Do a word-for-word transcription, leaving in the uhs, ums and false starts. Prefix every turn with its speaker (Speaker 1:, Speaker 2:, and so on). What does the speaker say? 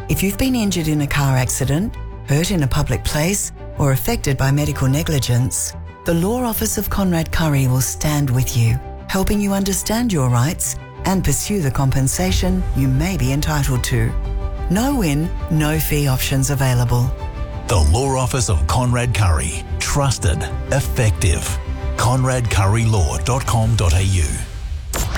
Speaker 1: If you've been injured in a car accident, hurt in a public place, or affected by medical negligence, the Law Office of Conrad Curry will stand with you, helping you understand your rights and pursue the compensation you may be entitled to. No win, no fee options available.
Speaker 2: The Law Office of Conrad Curry. Trusted. Effective. conrad curry law dot com dot a u